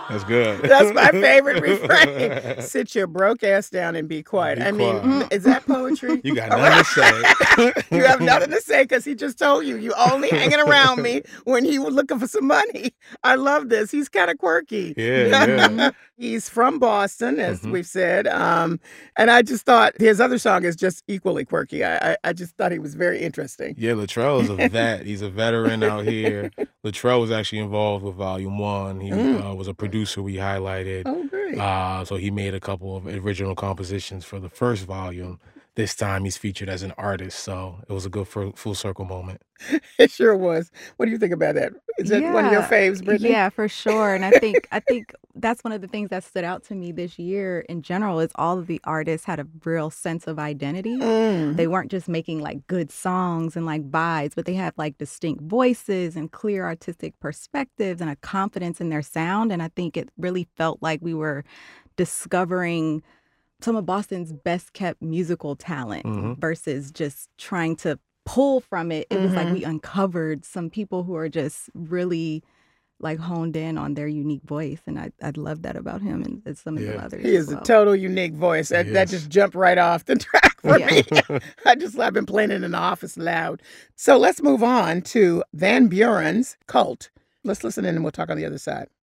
That's good. That's my favorite refrain. Sit your broke ass down and be quiet. Be I mean, quiet. is that poetry? You got All nothing to right. You have say. nothing to say because he just told you only hanging around me when he was looking for some money. I love this. He's kind of quirky. Yeah, yeah. He's from Boston, as Mhm. we've said. And I just thought his other song is just equally quirky. I just thought he was very interesting. Yeah, Latrell is a vet. He's a veteran out here. Latrell was actually involved with Volume 1. He was a producer we highlighted. Oh, great. So he made a couple of original compositions for the first volume. This time he's featured as an artist, so it was a good full circle moment. It sure was. What do you think about that? Is that one of your Yeah. faves, Brittany? Yeah, for sure. And I think that's one of the things that stood out to me this year in general is all of the artists had a real sense of identity. They weren't just making like good songs and like vibes, but they had like distinct voices and clear artistic perspectives and a confidence in their sound. And I think it really felt like we were discovering some of Boston's best kept musical talent versus just trying to pull from it. It was like we uncovered some people who are just really like honed in on their unique voice, and I love that about him and some of the others. He as is well. a total unique voice. That just jumped right off the track for me. I've been playing it in the office loud. So let's move on to Van Buren's Cult. Let's listen in and we'll talk on the other side.